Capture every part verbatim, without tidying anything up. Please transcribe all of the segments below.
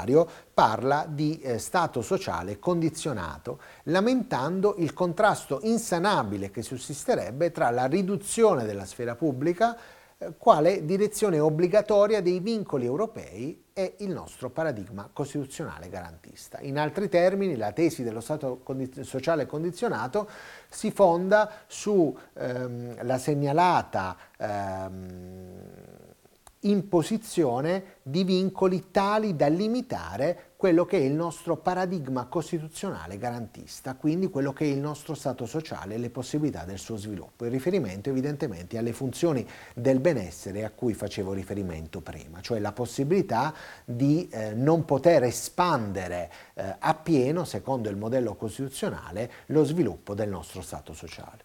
contrario, parla di eh, Stato sociale condizionato, lamentando il contrasto insanabile che sussisterebbe tra la riduzione della sfera pubblica eh, quale direzione obbligatoria dei vincoli europei e il nostro paradigma costituzionale garantista. In altri termini, la tesi dello Stato condiz- sociale condizionato si fonda sulla ehm, segnalata ehm, imposizione di vincoli tali da limitare quello che è il nostro paradigma costituzionale garantista, quindi quello che è il nostro stato sociale e le possibilità del suo sviluppo, in riferimento evidentemente alle funzioni del benessere a cui facevo riferimento prima, cioè la possibilità di eh, non poter espandere eh, appieno, secondo il modello costituzionale, lo sviluppo del nostro stato sociale.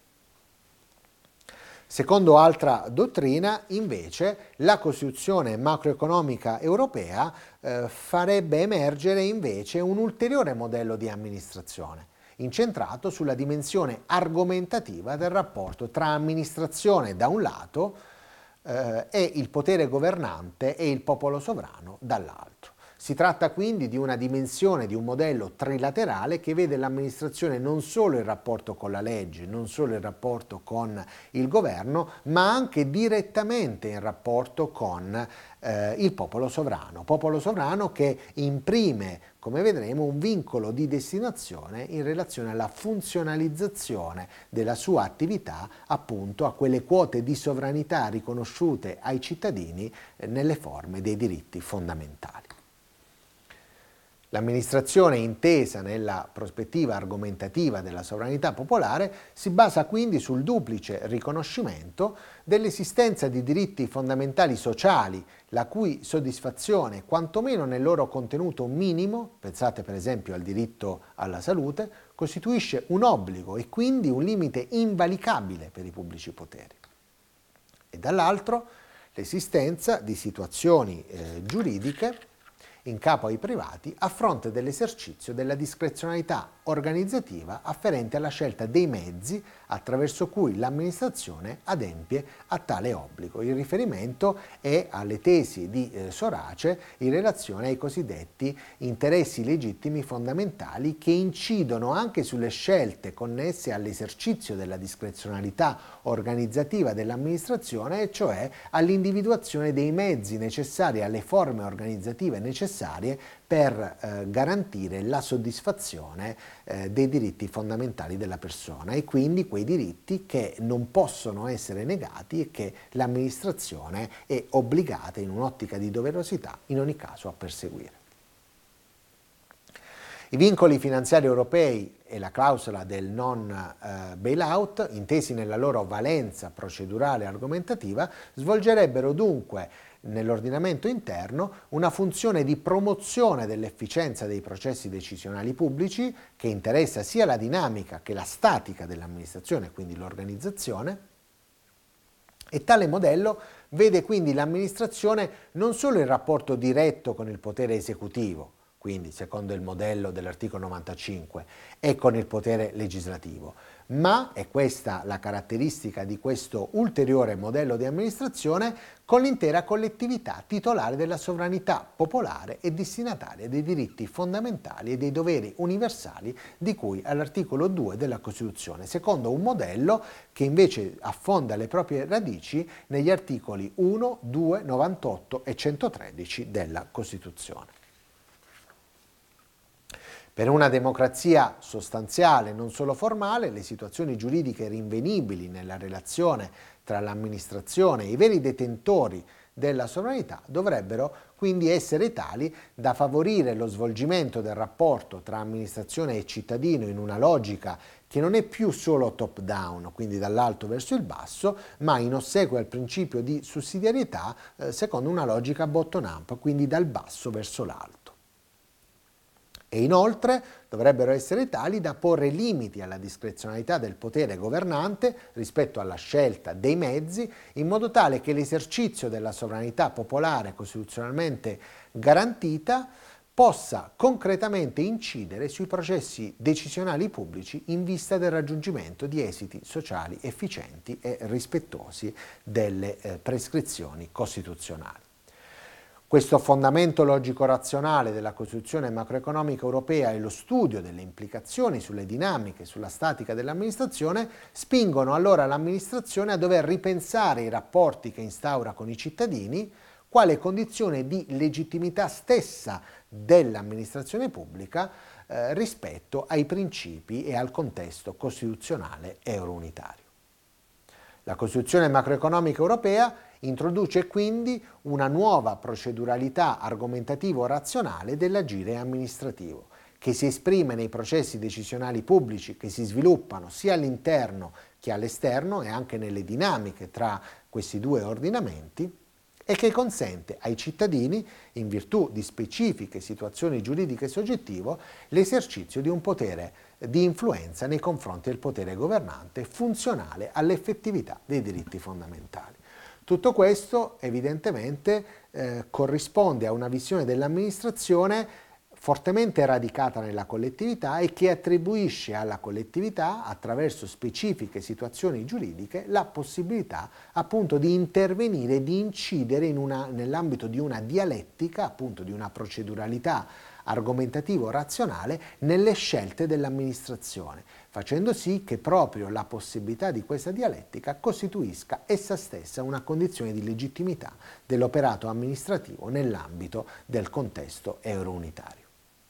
Secondo altra dottrina, invece, la Costituzione macroeconomica europea eh, farebbe emergere invece un ulteriore modello di amministrazione, incentrato sulla dimensione argomentativa del rapporto tra amministrazione da un lato eh, e il potere governante e il popolo sovrano dall'altro. Si tratta quindi di una dimensione, di un modello trilaterale che vede l'amministrazione non solo in rapporto con la legge, non solo in rapporto con il governo, ma anche direttamente in rapporto con eh, il popolo sovrano. Popolo sovrano che imprime, come vedremo, un vincolo di destinazione in relazione alla funzionalizzazione della sua attività, appunto a quelle quote di sovranità riconosciute ai cittadini eh, nelle forme dei diritti fondamentali. L'amministrazione intesa nella prospettiva argomentativa della sovranità popolare si basa quindi sul duplice riconoscimento dell'esistenza di diritti fondamentali sociali, la cui soddisfazione, quantomeno nel loro contenuto minimo, pensate per esempio al diritto alla salute, costituisce un obbligo e quindi un limite invalicabile per i pubblici poteri. E dall'altro l'esistenza di situazioni eh, giuridiche in capo ai privati a fronte dell'esercizio della discrezionalità organizzativa afferente alla scelta dei mezzi attraverso cui l'amministrazione adempie a tale obbligo. Il riferimento è alle tesi di eh, Sorace in relazione ai cosiddetti interessi legittimi fondamentali che incidono anche sulle scelte connesse all'esercizio della discrezionalità organizzativa dell'amministrazione, e cioè all'individuazione dei mezzi necessari alle forme organizzative necessarie per eh, garantire la soddisfazione eh, dei diritti fondamentali della persona, e quindi quei diritti che non possono essere negati e che l'amministrazione è obbligata in un'ottica di doverosità in ogni caso a perseguire. I vincoli finanziari europei e la clausola del non eh, bailout, intesi nella loro valenza procedurale e argomentativa, svolgerebbero dunque nell'ordinamento interno una funzione di promozione dell'efficienza dei processi decisionali pubblici che interessa sia la dinamica che la statica dell'amministrazione, quindi l'organizzazione, e tale modello vede quindi l'amministrazione non solo in rapporto diretto con il potere esecutivo, quindi secondo il modello dell'articolo novantacinque, e con il potere legislativo, ma, è questa la caratteristica di questo ulteriore modello di amministrazione, con l'intera collettività titolare della sovranità popolare e destinataria dei diritti fondamentali e dei doveri universali di cui all'articolo due della Costituzione, secondo un modello che invece affonda le proprie radici negli articoli uno, due, novantotto e centotredici della Costituzione. Per una democrazia sostanziale, non solo formale, le situazioni giuridiche rinvenibili nella relazione tra l'amministrazione e i veri detentori della sovranità dovrebbero quindi essere tali da favorire lo svolgimento del rapporto tra amministrazione e cittadino in una logica che non è più solo top-down, quindi dall'alto verso il basso, ma in ossequio al principio di sussidiarietà eh, secondo una logica bottom-up, quindi dal basso verso l'alto. E inoltre dovrebbero essere tali da porre limiti alla discrezionalità del potere governante rispetto alla scelta dei mezzi, in modo tale che l'esercizio della sovranità popolare costituzionalmente garantita possa concretamente incidere sui processi decisionali pubblici in vista del raggiungimento di esiti sociali efficienti e rispettosi delle eh, prescrizioni costituzionali. Questo fondamento logico-razionale della Costituzione macroeconomica europea e lo studio delle implicazioni sulle dinamiche, sulla statica dell'amministrazione, spingono allora l'amministrazione a dover ripensare i rapporti che instaura con i cittadini, quale condizione di legittimità stessa dell'amministrazione pubblica eh, rispetto ai principi e al contesto costituzionale euro-unitario. La Costituzione macroeconomica europea introduce quindi una nuova proceduralità argomentativo-razionale dell'agire amministrativo, che si esprime nei processi decisionali pubblici che si sviluppano sia all'interno che all'esterno e anche nelle dinamiche tra questi due ordinamenti, e che consente ai cittadini, in virtù di specifiche situazioni giuridiche soggettive, l'esercizio di un potere di influenza nei confronti del potere governante funzionale all'effettività dei diritti fondamentali. Tutto questo evidentemente eh, corrisponde a una visione dell'amministrazione fortemente radicata nella collettività e che attribuisce alla collettività, attraverso specifiche situazioni giuridiche, la possibilità appunto di intervenire, di incidere in una, nell'ambito di una dialettica, appunto di una proceduralità argomentativo-razionale nelle scelte dell'amministrazione, facendo sì che proprio la possibilità di questa dialettica costituisca essa stessa una condizione di legittimità dell'operato amministrativo nell'ambito del contesto euro-unitario.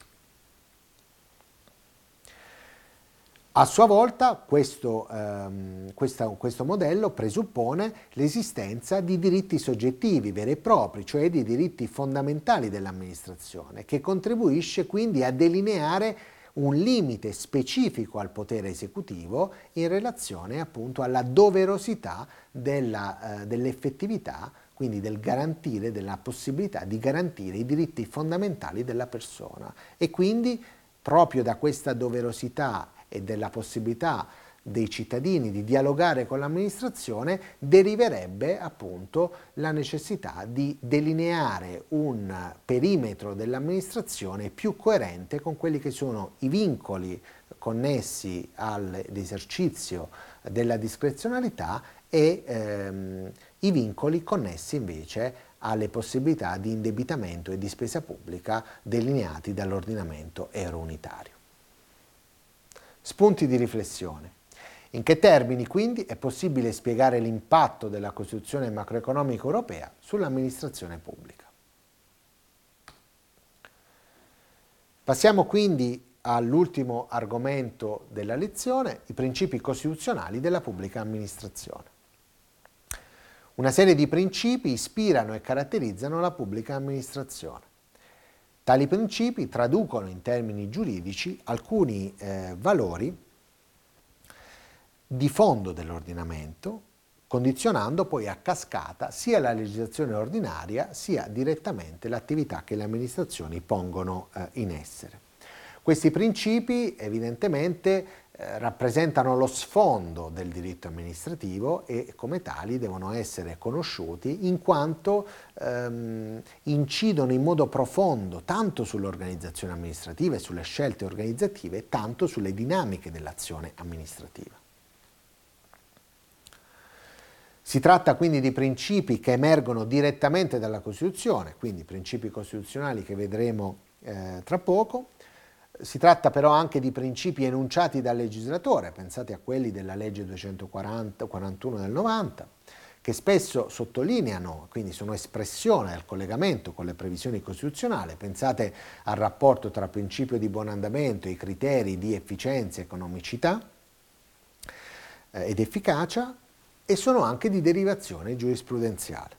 A sua volta questo, ehm, questa, questo modello presuppone l'esistenza di diritti soggettivi veri e propri, cioè di diritti fondamentali dell'amministrazione, che contribuisce quindi a delineare un limite specifico al potere esecutivo in relazione appunto alla doverosità della, eh, dell'effettività, quindi del garantire, della possibilità di garantire i diritti fondamentali della persona. E quindi proprio da questa doverosità e della possibilità dei cittadini di dialogare con l'amministrazione deriverebbe appunto la necessità di delineare un perimetro dell'amministrazione più coerente con quelli che sono i vincoli connessi all'esercizio della discrezionalità e ehm, i vincoli connessi invece alle possibilità di indebitamento e di spesa pubblica delineati dall'ordinamento euro-unitario. Spunti di riflessione. In che termini quindi è possibile spiegare l'impatto della Costituzione macroeconomica europea sull'amministrazione pubblica? Passiamo quindi all'ultimo argomento della lezione, i principi costituzionali della pubblica amministrazione. Una serie di principi ispirano e caratterizzano la pubblica amministrazione. Tali principi traducono in termini giuridici alcuni eh, valori di fondo dell'ordinamento, condizionando poi a cascata sia la legislazione ordinaria sia direttamente l'attività che le amministrazioni pongono eh, in essere. Questi principi evidentemente eh, rappresentano lo sfondo del diritto amministrativo e come tali devono essere conosciuti in quanto ehm, incidono in modo profondo tanto sull'organizzazione amministrativa e sulle scelte organizzative, tanto sulle dinamiche dell'azione amministrativa. Si tratta quindi di principi che emergono direttamente dalla Costituzione, quindi principi costituzionali che vedremo eh, tra poco. Si tratta però anche di principi enunciati dal legislatore, pensate a quelli della legge duecentoquarantuno del novanta, che spesso sottolineano, quindi sono espressione del collegamento con le previsioni costituzionali. Pensate al rapporto tra principio di buon andamento e i criteri di efficienza, economicità eh, ed efficacia, e sono anche di derivazione giurisprudenziale.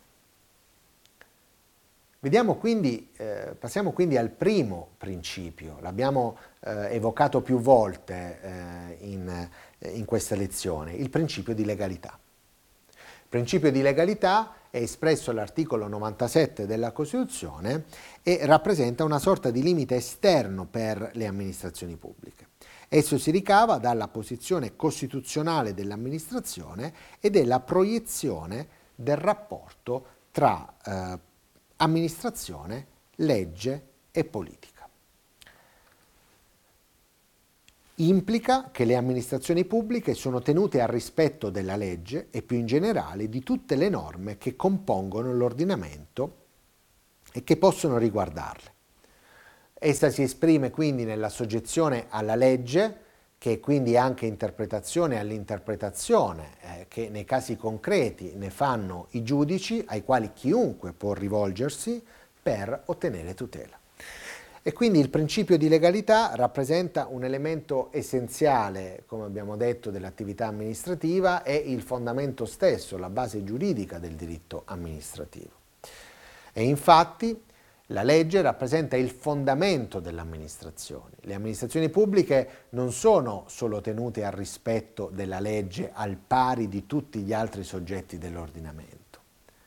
Vediamo quindi, eh, passiamo quindi al primo principio, l'abbiamo eh, evocato più volte eh, in, in questa lezione, il principio di legalità. Il principio di legalità è espresso all'articolo novantasette della Costituzione e rappresenta una sorta di limite esterno per le amministrazioni pubbliche. Esso si ricava dalla posizione costituzionale dell'amministrazione e della proiezione del rapporto tra eh, amministrazione, legge e politica. Implica che le amministrazioni pubbliche sono tenute al rispetto della legge e più in generale di tutte le norme che compongono l'ordinamento e che possono riguardarle. Essa si esprime quindi nella soggezione alla legge, che è quindi anche interpretazione all'interpretazione, eh, che nei casi concreti ne fanno i giudici, ai quali chiunque può rivolgersi per ottenere tutela. E quindi il principio di legalità rappresenta un elemento essenziale, come abbiamo detto, dell'attività amministrativa, è il fondamento stesso, la base giuridica del diritto amministrativo. E infatti la legge rappresenta il fondamento delle amministrazioni. Le amministrazioni pubbliche non sono solo tenute al rispetto della legge al pari di tutti gli altri soggetti dell'ordinamento,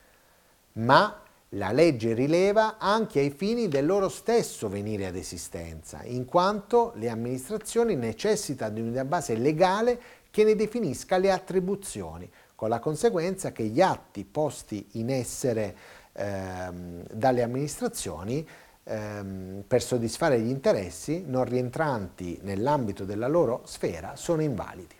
ma la legge rileva anche ai fini del loro stesso venire ad esistenza, in quanto le amministrazioni necessitano di una base legale che ne definisca le attribuzioni, con la conseguenza che gli atti posti in essere ehm, dalle amministrazioni ehm, per soddisfare gli interessi non rientranti nell'ambito della loro sfera sono invalidi.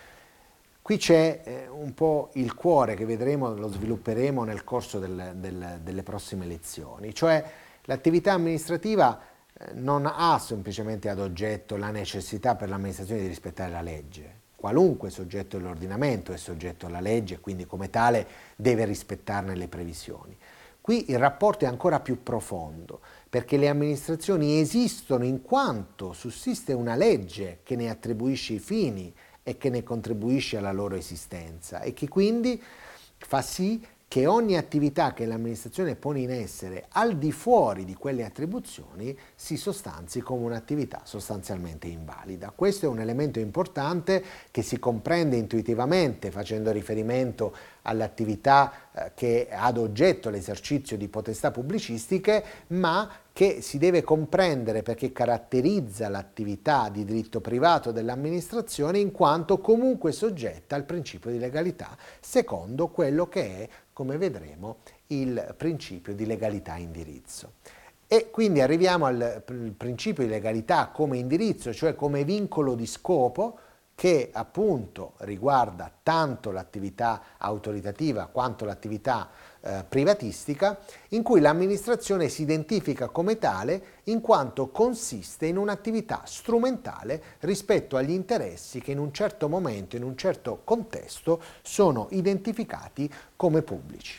Qui c'è eh, un po' il cuore che vedremo, lo svilupperemo nel corso del, del, delle prossime lezioni, cioè l'attività amministrativa eh, non ha semplicemente ad oggetto la necessità per l'amministrazione di rispettare la legge. Qualunque soggetto dell'ordinamento è soggetto alla legge e quindi come tale deve rispettarne le previsioni. Qui il rapporto è ancora più profondo, perché le amministrazioni esistono in quanto sussiste una legge che ne attribuisce i fini e che ne contribuisce alla loro esistenza e che quindi fa sì che ogni attività che l'amministrazione pone in essere al di fuori di quelle attribuzioni si sostanzi come un'attività sostanzialmente invalida. Questo è un elemento importante che si comprende intuitivamente facendo riferimento all'attività eh, che ha ad oggetto l'esercizio di potestà pubblicistiche, ma che si deve comprendere perché caratterizza l'attività di diritto privato dell'amministrazione in quanto comunque soggetta al principio di legalità, secondo quello che è, come vedremo, il principio di legalità indirizzo. E quindi arriviamo al principio di legalità come indirizzo, cioè come vincolo di scopo, che appunto riguarda tanto l'attività autoritativa quanto l'attività eh, privatistica, in cui l'amministrazione si identifica come tale in quanto consiste in un'attività strumentale rispetto agli interessi che in un certo momento, in un certo contesto, sono identificati come pubblici.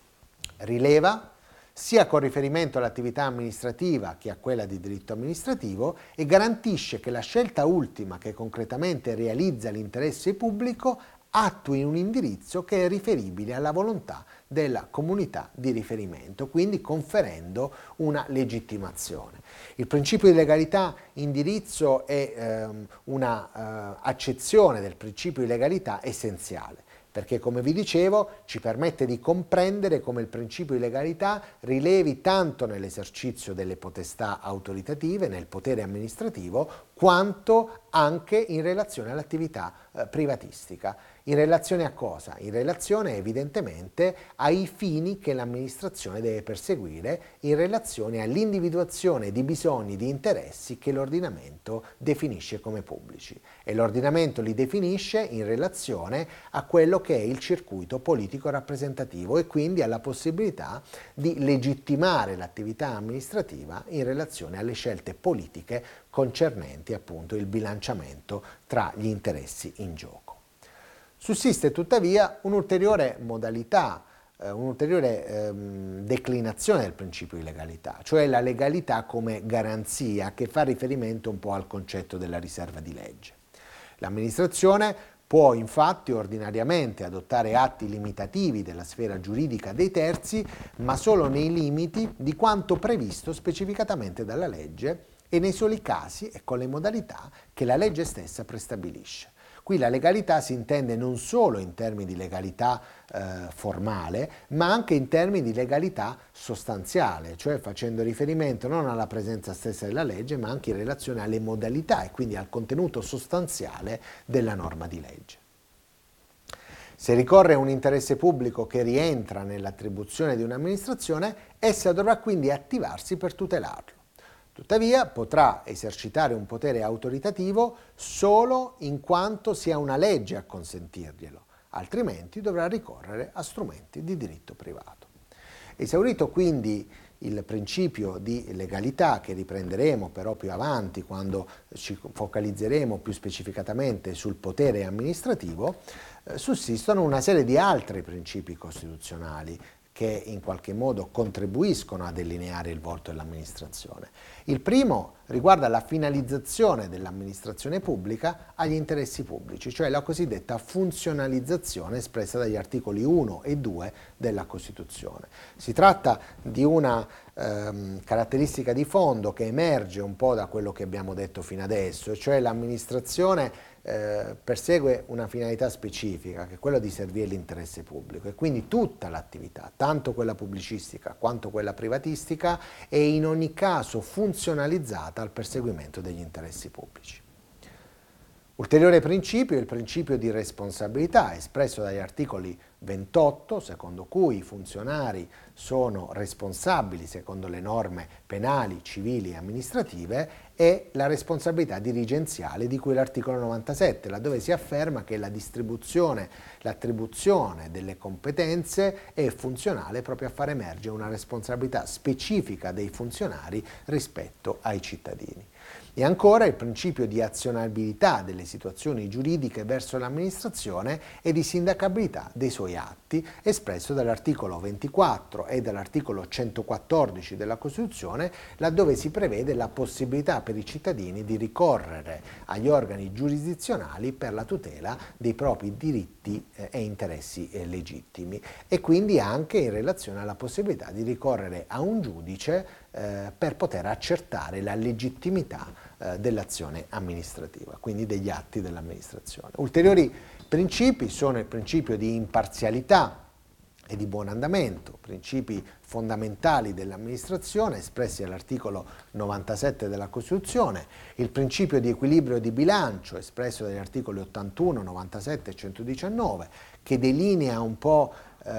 Rileva sia con riferimento all'attività amministrativa che a quella di diritto amministrativo e garantisce che la scelta ultima che concretamente realizza l'interesse pubblico attui un indirizzo che è riferibile alla volontà della comunità di riferimento, quindi conferendo una legittimazione. Il principio di legalità indirizzo è ehm, una eh, accezione del principio di legalità essenziale, perché come vi dicevo ci permette di comprendere come il principio di legalità rilevi tanto nell'esercizio delle potestà autoritative, nel potere amministrativo, quanto anche in relazione all'attività eh, privatistica. In relazione a cosa? In relazione evidentemente ai fini che l'amministrazione deve perseguire, in relazione all'individuazione di bisogni, di interessi che l'ordinamento definisce come pubblici. E l'ordinamento li definisce in relazione a quello che è il circuito politico rappresentativo e quindi alla possibilità di legittimare l'attività amministrativa in relazione alle scelte politiche concernenti appunto il bilanciamento tra gli interessi in gioco. Sussiste tuttavia un'ulteriore modalità, eh, un'ulteriore ehm, declinazione del principio di legalità, cioè la legalità come garanzia che fa riferimento un po' al concetto della riserva di legge. L'amministrazione può infatti ordinariamente adottare atti limitativi della sfera giuridica dei terzi, ma solo nei limiti di quanto previsto specificatamente dalla legge e nei soli casi e con le modalità che la legge stessa prestabilisce. Qui la legalità si intende non solo in termini di legalità eh, formale, ma anche in termini di legalità sostanziale, cioè facendo riferimento non alla presenza stessa della legge, ma anche in relazione alle modalità e quindi al contenuto sostanziale della norma di legge. Se ricorre a un interesse pubblico che rientra nell'attribuzione di un'amministrazione, essa dovrà quindi attivarsi per tutelarlo. Tuttavia potrà esercitare un potere autoritativo solo in quanto sia una legge a consentirglielo, altrimenti dovrà ricorrere a strumenti di diritto privato. Esaurito quindi il principio di legalità, che riprenderemo però più avanti quando ci focalizzeremo più specificatamente sul potere amministrativo, eh, sussistono una serie di altri principi costituzionali che in qualche modo contribuiscono a delineare il volto dell'amministrazione. Il primo riguarda la finalizzazione dell'amministrazione pubblica agli interessi pubblici, cioè la cosiddetta funzionalizzazione espressa dagli articoli uno e due della Costituzione. Si tratta di una ehm, caratteristica di fondo che emerge un po' da quello che abbiamo detto fino adesso, cioè l'amministrazione Eh, persegue una finalità specifica, che è quella di servire l'interesse pubblico, e quindi tutta l'attività, tanto quella pubblicistica quanto quella privatistica, è in ogni caso funzionalizzata al perseguimento degli interessi pubblici. Ulteriore principio è il principio di responsabilità, espresso dagli articoli ventotto, secondo cui i funzionari sono responsabili secondo le norme penali, civili e amministrative, e la responsabilità dirigenziale di cui l'articolo novantasette, laddove si afferma che la distribuzione, l'attribuzione delle competenze è funzionale proprio a far emergere una responsabilità specifica dei funzionari rispetto ai cittadini. E ancora il principio di azionabilità delle situazioni giuridiche verso l'amministrazione e di sindacabilità dei suoi atti, espresso dall'articolo ventiquattro e dall'articolo centoquattordici della Costituzione, laddove si prevede la possibilità per i cittadini di ricorrere agli organi giurisdizionali per la tutela dei propri diritti eh, e interessi eh, legittimi, e quindi anche in relazione alla possibilità di ricorrere a un giudice eh, per poter accertare la legittimità eh, dell'azione amministrativa, quindi degli atti dell'amministrazione. Ulteriori principi sono il principio di imparzialità e di buon andamento, principi fondamentali dell'amministrazione espressi all'articolo novantasette della Costituzione, il principio di equilibrio di bilancio espresso dagli articoli ottantuno, novantasette e centodiciannove, che delinea un po'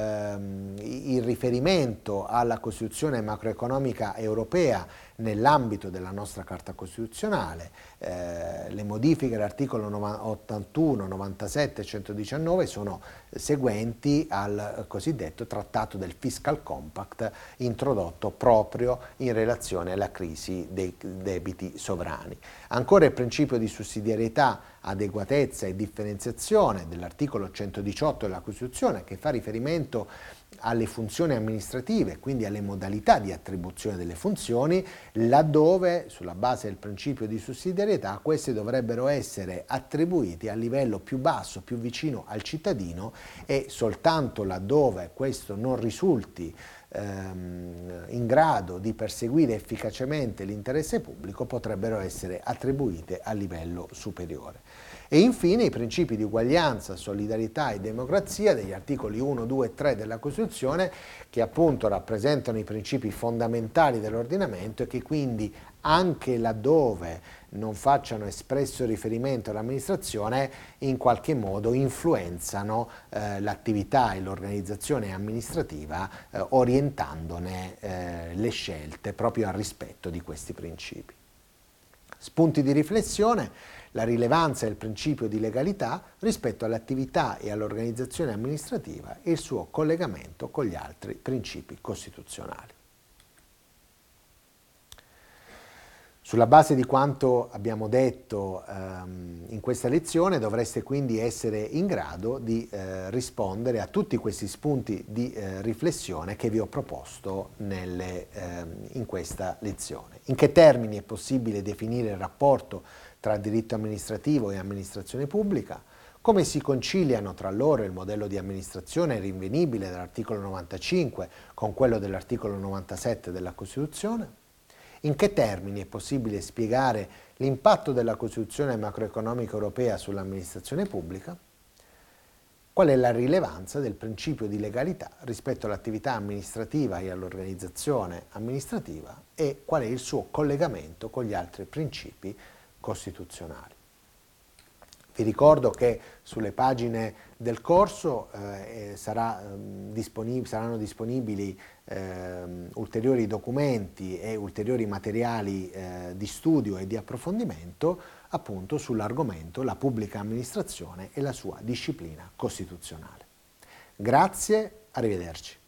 ehm, il riferimento alla Costituzione macroeconomica europea nell'ambito della nostra Carta Costituzionale. Eh, le modifiche all'articolo ottantuno, novantasette e centodiciannove sono seguenti al cosiddetto Trattato del Fiscal Compact, introdotto proprio in relazione alla crisi dei debiti sovrani. Ancora il principio di sussidiarietà, adeguatezza e differenziazione dell'articolo centodiciotto della Costituzione, che fa riferimento alle funzioni amministrative, quindi alle modalità di attribuzione delle funzioni, laddove, sulla base del principio di sussidiarietà, queste dovrebbero essere attribuiti a livello più basso, più vicino al cittadino, e soltanto laddove questo non risulti ehm, in grado di perseguire efficacemente l'interesse pubblico potrebbero essere attribuite a livello superiore. E infine i principi di uguaglianza, solidarietà e democrazia degli articoli uno, due e tre della Costituzione, che appunto rappresentano i principi fondamentali dell'ordinamento e che quindi, anche laddove non facciano espresso riferimento all'amministrazione, in qualche modo influenzano eh, l'attività e l'organizzazione amministrativa, eh, orientandone eh, le scelte proprio al rispetto di questi principi. Spunti di riflessione: la rilevanza del principio di legalità rispetto all'attività e all'organizzazione amministrativa e il suo collegamento con gli altri principi costituzionali. Sulla base di quanto abbiamo detto ehm, in questa lezione, dovreste quindi essere in grado di eh, rispondere a tutti questi spunti di eh, riflessione che vi ho proposto nelle, ehm, in questa lezione. In che termini è possibile definire il rapporto tra diritto amministrativo e amministrazione pubblica? Come si conciliano tra loro il modello di amministrazione rinvenibile dall'articolo novantacinque con quello dell'articolo novantasette della Costituzione? In che termini è possibile spiegare l'impatto della Costituzione macroeconomica europea sull'amministrazione pubblica? Qual è la rilevanza del principio di legalità rispetto all'attività amministrativa e all'organizzazione amministrativa, e qual è il suo collegamento con gli altri principi costituzionali? Vi ricordo che sulle pagine del corso eh, sarà, eh, disponib- saranno disponibili eh, ulteriori documenti e ulteriori materiali eh, di studio e di approfondimento appunto sull'argomento la pubblica amministrazione e la sua disciplina costituzionale. Grazie, arrivederci.